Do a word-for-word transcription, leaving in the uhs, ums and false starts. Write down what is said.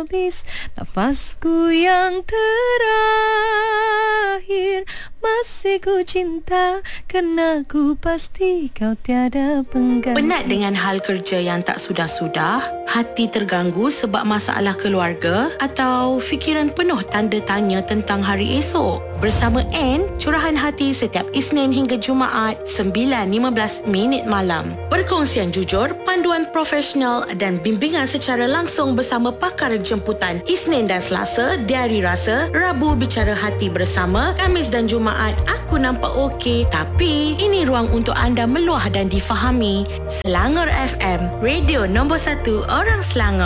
habis nafasku yang terakhir. Masih ku cinta kerana ku pasti kau tiada pengganti. Penat dengan hal kerja yang tak sudah-sudah? Hati terganggu sebab masalah keluarga? Atau fikiran penuh tanda tanya tentang hari esok? Bersama Anne, curahan hati setiap Isnin hingga Jumaat sembilan lima belas minit malam. Perkongsian jujur, panduan profesional dan bimbingan secara langsung bersama pakar jemputan. Isnin dan Selasa, Diari Rasa. Rabu, Bicara Hati bersama. Khamis dan Jumaat, Aku Nampak Okey. Tapi ini ruang untuk anda meluah dan difahami. Selangor F M, radio nombor satu orang Selangor.